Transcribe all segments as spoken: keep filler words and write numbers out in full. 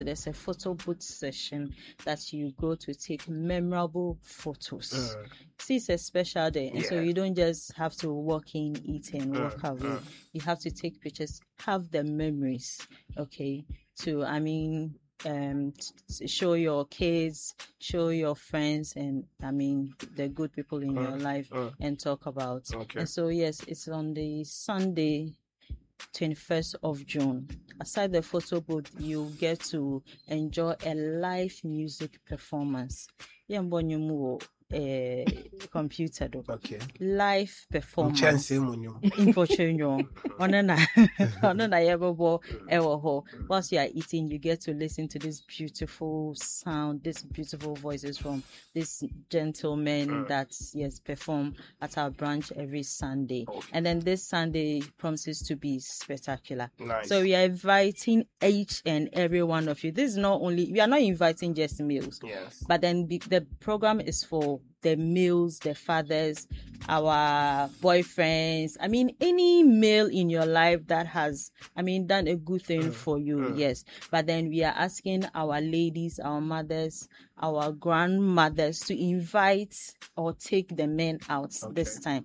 there's a photo booth session that you go to take memorable photos. Uh, See, it's a special day, and yeah. so you don't just have to walk in, eat, and uh, walk away. uh. You have to take pictures, have the memories, okay, to, I mean, um, t- show your kids, show your friends, and, I mean, the good people in Uh, your life, uh. and talk about. Okay. And so, yes, it's on the Sunday, twenty-first of June. Aside the photo booth, you get to enjoy a live music performance. Yeah, uh, computer do. Okay. Live performance. Chance munyo. Infochenyo. Ono na ono na yebobo ewo ho. Whilst you are eating, you get to listen to this beautiful sound, these beautiful voices from this gentleman that yes perform at our branch every Sunday. Okay. And then this Sunday promises to be spectacular. Nice. So we are inviting each and every one of you. This is not only, we are not inviting just males. Yes. But then be, the program is for the males, the fathers, our boyfriends. I mean, any male in your life that has, I mean, done a good thing Mm. for you, Mm. yes. But then we are asking our ladies, our mothers, our grandmothers to invite or take the men out Okay. this time.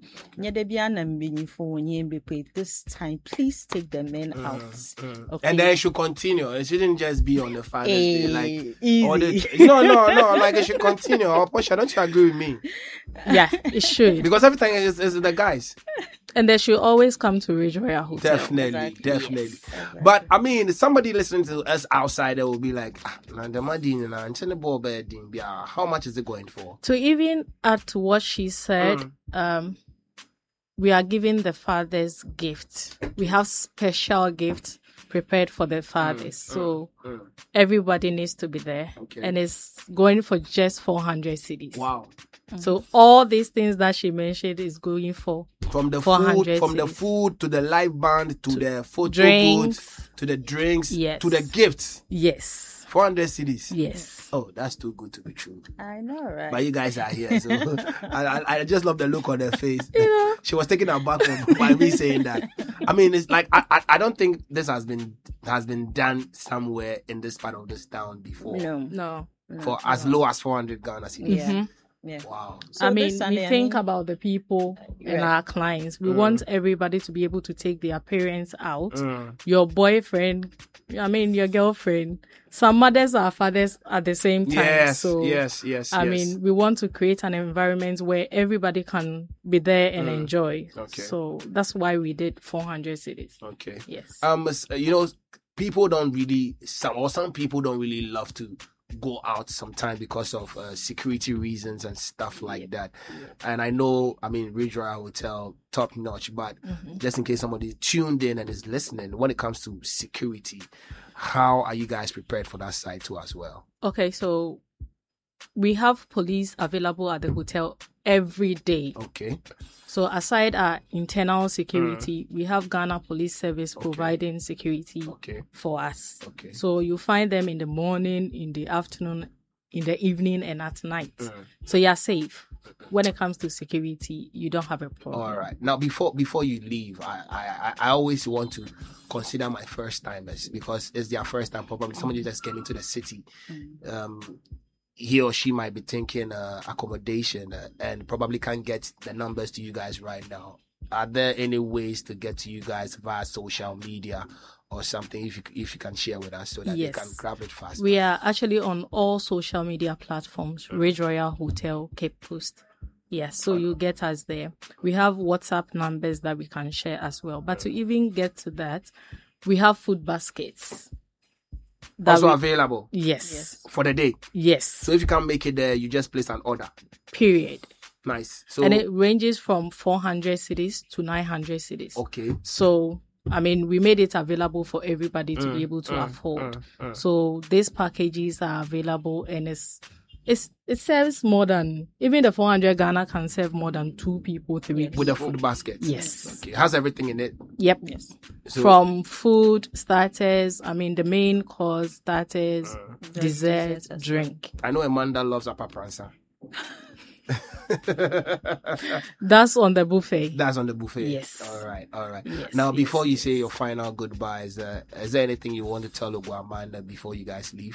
This time, please take the men Mm, out. mm. Okay. And then it should continue. It shouldn't just be on the Father's Day. Eh, Like easy. all the no, no, no. Like it should continue. Oh, Portia, don't you agree with me? Yeah, it should. Because everything is, is the guys. And they should always come to Ridge Royal Hotel. Definitely, Exactly, definitely. yes, exactly. But I mean, somebody listening to us outside there will be like, ah, nah, the money, nah, and the ball bed, yeah, how much is it going for? To even add to what she said, Mm. um, we are giving the fathers gift. We have special gifts prepared for the fathers. So Mm. everybody needs to be there. Okay. And it's going for just four hundred cedis. Wow. So all these things that she mentioned is going for From the four food, hundred from the cedis. food to the live band to, the photo drinks. booths to the drinks Yes. to the gifts. Yes. four hundred cities. Yes. Oh, that's too good to be true. I know, right? But you guys are here, so I, I, I just love the look on her face. She was taken aback by me saying that. I mean, it's like I, I, I don't think this has been has been done somewhere in this part of this town before. No. No. no, For no. as low as four hundred Ghana cedis. Yeah. Mhm. Yeah. Wow. So I this mean, Sunday, we I think mean- about the people and Right. our clients. We Mm. want everybody to be able to take their parents out. Mm. Your boyfriend, I mean, your girlfriend. Some mothers are fathers at the same time. Yes, so, yes, yes, I yes. mean, we want to create an environment where everybody can be there and Mm. enjoy. Okay. So that's why we did four hundred cities. Okay. Yes. Um, s- you know, people don't really some or some people don't really love to go out sometimes because of uh, security reasons and stuff like that. And I know, I mean, Ridge Royal Hotel, top notch, but Mhm. just in case somebody tuned in and is listening, when it comes to security, how are you guys prepared for that side too as well? Okay, so we have police available at the hotel every day. Okay. So aside our internal security, we have Ghana Police Service providing security Okay. for us. Okay. So you find them in the morning, in the afternoon, in the evening, and at night. Mm. So you're safe. When it comes to security, you don't have a problem. All right. Now, before before you leave, I, I, I always want to consider my first timers because it's their first time. Probably somebody just came into the city. Um, he or she might be thinking uh, accommodation uh, and probably can't get the numbers to you guys right now. Are there any ways to get to you guys via social media or something? If you if you can share with us so that Yes. they can grab it fast. We are actually on all social media platforms, Ridge Royal Hotel, Cape Coast. Yes, so you get us there. We have WhatsApp numbers that we can share as well. But to even get to that, we have food baskets. that Also we- available Yes. Yes. for the day. Yes. So if you can't make it there, you just place an order. Period. Nice. So And it ranges from four hundred cities to nine hundred cities. okay. So, I mean, we made it available for everybody to Mm, be able to mm, afford. mm, mm. So these packages are available and it's, it's, it serves more than, even the four hundred Ghana can serve more than two people, three With the people. food basket. Yes. Okay. It has everything in it. Yep. Yes. So, From food, starters, I mean, the main course, starters, Mm. dessert, Dessert as well. drink. I know Amanda loves a papransa. That's on the buffet. That's on the buffet. Yes. All right. All right. Yes, now, yes, before you yes. say your final goodbyes, uh, is there anything you want to tell Ogwamanda before you guys leave?